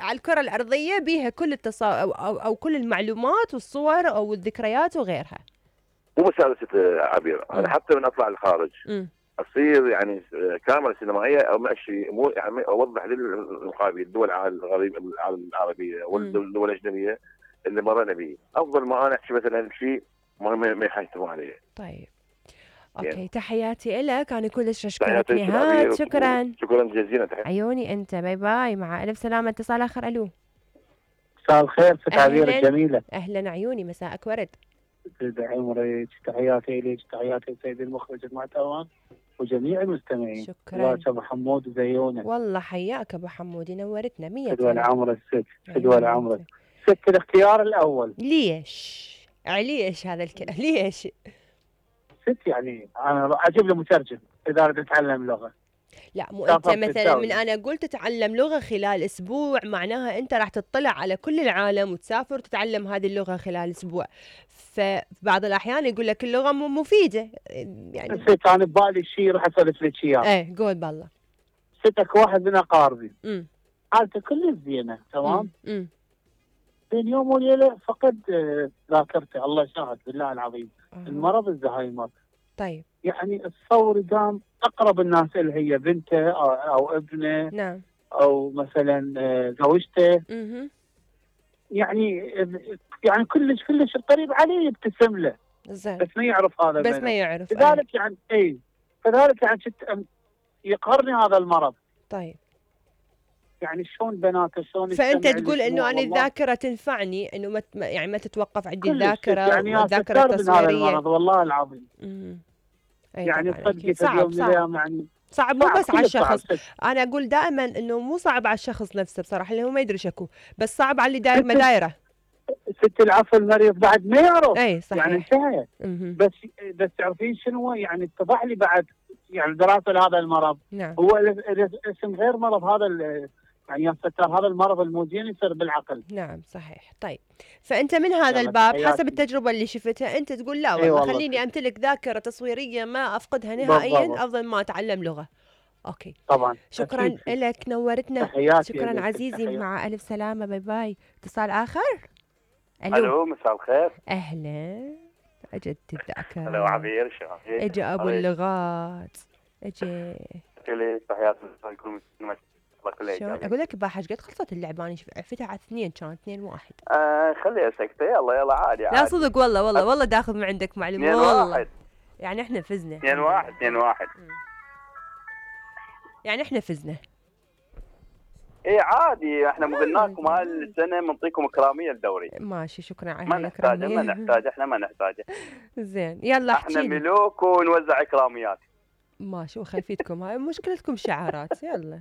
على الكرة الأرضية بيها كل أو كل المعلومات والصور أو الذكريات وغيرها. مو مسألة عبير، أنا حتى من أطلع الخارج أصير يعني كاميرا سينمائية أو ماشي مو يعني أوضح للمقابل الدول العربية والدول الأجنبية اللي مرينا به، أفضل ما أنا أحكي مثلا شيء ما يحاسبوا عليه. طيب اوكي يعني. تحياتي لك، انا كلش اشكرك تحياتي نهاد، شكرا جزيلا. عيوني انت، باي باي، مع الف سلامه. اتصال اخر. الو، مساء الخير ست عبير الجميله. اهلا عيوني، مساءك ورد. سيد عمري، تحياتي لك، تحياتي سيد المخرج المحترم وجميع المستمعين. شكرا. ابو حمود زيونه. والله حياك ابو حمود، نورتنا 100. فدوى العمر الست، فدوى العمر ست. الاختيار الاول ليش هذا ليش ست؟ يعني انا اجيب له مترجم اذا اريد اتعلم لغه. لا مو انت مثلا من انا قلت تتعلم لغه خلال اسبوع، معناها انت راح تطلع على كل العالم وتسافر وتتعلم هذه اللغه خلال اسبوع. فبعض الاحيان يقول لك اللغه مفيده يعني. ست انا ببالي شيء راح اسولف لك اياه. ايه قول بالله. ستك واحد من اقاربي حالته كلش زينه تمام. بين يوم وليله فقد ذاكرته، الله شاهد بالله العظيم. المرض الزهايمر. طيب يعني التصور قام اقرب الناس اللي هي بنته او ابنه. نعم. او مثلا زوجته. يعني كلش القريب عليه يبتسم له. زين. بس ما يعرف هذا، بس ما يعرف. لذلك يعني فذلك يعني يقهرني هذا المرض. طيب يعني شلون بناته شلون. فانت تقول انه انا الذاكره تنفعني، انه ما تتوقف عندي الذاكره يعني والذاكره التصويريه. المرض والله العظيم. يعني صدقي في يوم من الايام يعني صعب مو بس على الشخص. انا اقول دائما انه مو صعب على الشخص نفسه بصراحه، اللي هو ما يدري شكو، بس صعب على اللي داير ما دايره. ست العفو المريض بعد ما يعرف. اي صحيح. يعني انتهى. بس تعرفين شنو يعني اتضح لي بعد يعني دراسه لهذا المرض. نعم. هو اسم غير مرض هذا يعني يفتكر هذا المرض الموجين يصير بالعقل. نعم صحيح. طيب فانت من هذا الباب حسب التجربه اللي شفتها انت تقول لا والله خليني امتلك ذاكره تصويريه ما افقدها نهائيا افضل ما اتعلم لغه. اوكي طبعا. شكرا لك، نورتنا. شكرا عزيزي، مع الف سلامه، باي باي. اتصال اخر. الو مساء الخير. اهلا. اجت الذاكره. الو عبير شغال. اجى ابو اللغات. اجى تحياتي لكم. اقول لك باحج قد خلصت اللعبه، انا عرفتها على 2 كانت 2-1. خليها سكتة. يلا عادي. لا صدق والله داخل من عندك معلومه والله. يعني احنا فزنا 2-1. يعني احنا فزنا. ايه عادي، احنا قلناكم هالسنه بنعطيكم اكراميه الدوري. ماشي شكرا على ما نحتاج احنا ما نحتاجه. زين يلا احكي. احنا ملوك ونوزع اكراميات. ماشي وخلفيتكم، هاي مشكلتكم شعارات. يلا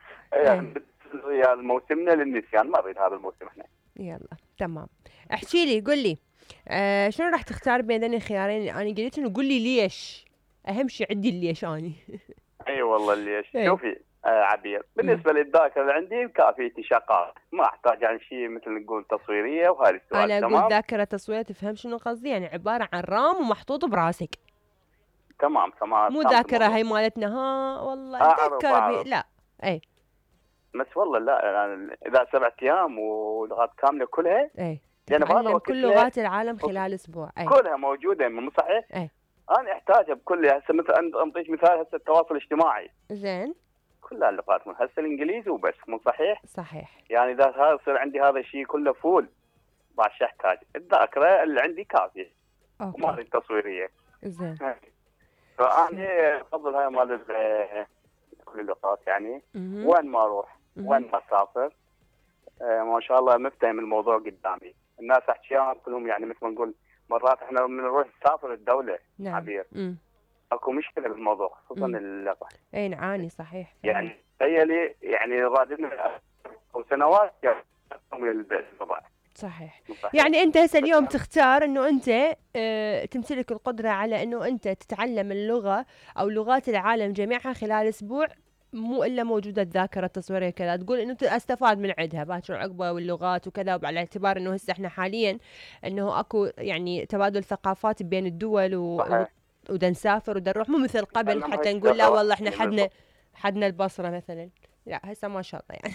يا موسمنا للنسيان، ما اريد هذا الموسم احنا. يلا تمام. احكي لي، قل لي شنو راح تختار بين ذني الخيارين اللي انا قلت له؟ قل لي ليش، اهم شيء عندي الليش اني. اي والله ليش. شوفي عبير، بالنسبه للذاكره اللي عندي كافيتي شغال، ما احتاج عن شيء مثل نقول تصويريه وهذا السؤال. انا اقول ذاكره تصويريه، تفهم شنو قصدي؟ يعني عباره عن رام ومحطوط براسك. تمام مو ذاكره هي مالتنا ها والله تذكر لا. اي بس والله لا يعني اذا 7 ايام ولغات كامله كلها. اي يعني كل لغات العالم خلال اسبوع. أي. كلها موجوده مو صحيح؟ اي انا احتاجها بكلها. هسه مثل انطيك مثال، هسه التواصل الاجتماعي زين كل اللغات هسه الانجليزي وبس مو صحيح؟ صحيح. يعني اذا هذا يصير عندي هذا الشيء كله فول ما احتاج الذاكره اللي عندي كافيه. وما اريد تصويريه. زين. فانا افضل هاي مال كل اللغات يعني. وين ما اروح وين ما اسافر ما شاء الله مفتهم الموضوع قدامي. الناس احكيها كلهم يعني مثل ما نقول مرات احنا لما نروح نسافر الدوله. نعم. عبير اكو مشكله بالموضوع خصوصا اللغه. اي نعاني صحيح. يعني تخيلي يعني رادنا او سنوات يعني صحيح. يعني انت هسه اليوم تختار انه انت تمتلك القدره على انه انت تتعلم اللغه او لغات العالم جميعها خلال اسبوع، مو الا موجوده الذاكره التصويريه كذا، تقول انه استفاد من عندها باكر عقبه واللغات وكذا، وعلى اعتبار انه هسه احنا حاليا انه اكو يعني تبادل ثقافات بين الدول ودا نسافر ودا نروح، مو مثل قبل حتى نقول لا والله احنا حدنا البصره مثلا. لا هسه ما شاء الله يعني.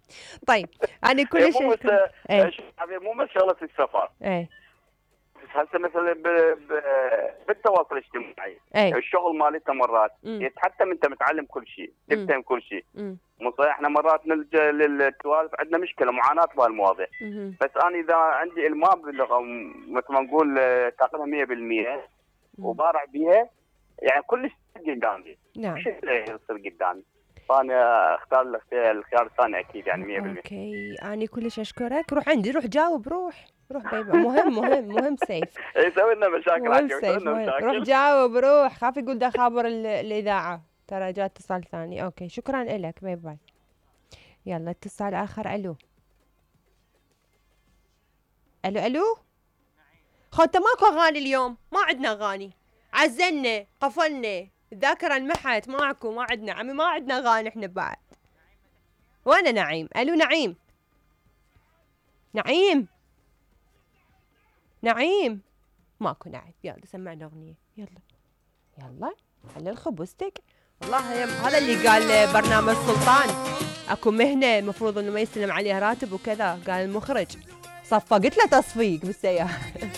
طيب انا كل شيء مو بس شغله السفر. هسه مثلا بالتواصل الاجتماعي الشغل مالته مرات يتحتم انت متعلم كل شيء، تفهم كل شيء. مو صحيح احنا مرات نلجا للتوالف، عندنا مشكله معاناه بهالمواضيع. بس انا اذا عندي المام باللغه مثل ما نقول تقريبا 100% وبارع بيها، يعني كل شيء قدامي. نعم. شو يصير قدامي؟ فانا اختار الخيار الثاني اكيد يعني 100%. اوكي انا كلش اشكرك. روح عندي، روح جاوب، روح بيبا. مهم سيف. يسوي لنا مشاكل. روح جاوب، روح. خاف يقول ده خابر الاذاعه، ترى جاء اتصال ثاني. اوكي شكرا لك، باي باي. يلا اتصال اخر. الو خوته ماكو اغاني اليوم، ما عندنا اغاني، عزلنا قفلنا، الذاكره انمحت، ما عندنا عمي، ما عندنا اغاني احنا بعد. وانا نعيم. الو نعيم ماكو نعيم. يلا سمعنا اغنيه. يلا حلل خبزتك. والله هذا اللي قال برنامج سلطان، اكو مهنه المفروض انه ما يستلم عليها راتب وكذا، قال المخرج. صفقت له تصفيق بالسياره.